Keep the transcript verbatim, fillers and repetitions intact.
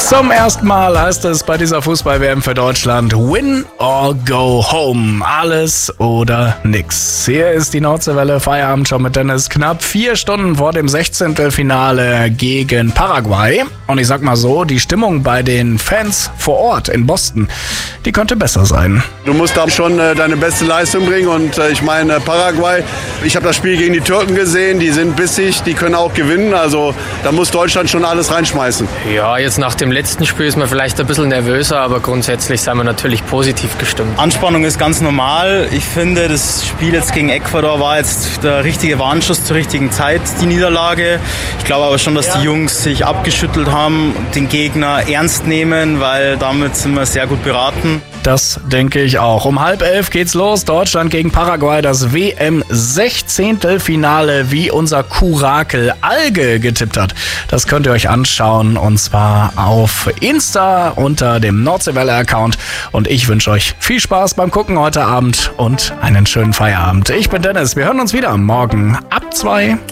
Zum ersten Mal heißt es bei dieser Fußball-W M für Deutschland Win or Go Home. Alles oder nix. Hier ist die Nordseewelle Feierabend schon mit Dennis. Knapp vier Stunden vor dem Sechzehntelfinale gegen Paraguay. Und ich sag mal so, die Stimmung bei den Fans vor Ort in Boston, die könnte besser sein. Du musst da schon äh, deine beste Leistung bringen und äh, ich meine Paraguay, ich habe das Spiel gegen die Türken gesehen, die sind bissig, die können auch gewinnen, also da muss Deutschland schon alles reinschmeißen. Ja, jetzt nach dem letzten Spiel ist man vielleicht ein bisschen nervöser, aber grundsätzlich sind wir natürlich positiv gestimmt. Anspannung ist ganz normal. Ich finde, das Spiel jetzt gegen Ecuador war jetzt der richtige Warnschuss zur richtigen Zeit, die Niederlage. Ich glaube aber schon, dass die Jungs sich abgeschüttelt haben, den Gegner ernst nehmen, weil damit sind wir sehr gut beraten. Das denke ich auch. Um halb elf geht's los. Deutschland gegen Paraguay, das W M-Sechzehntelfinale, wie unser Kurakel Alge getippt hat. Das könnt ihr euch anschauen und zwar auf Insta unter dem Nordseewelle-Account. Und ich wünsche euch viel Spaß beim Gucken heute Abend und einen schönen Feierabend. Ich bin Dennis. Wir hören uns wieder morgen ab zwei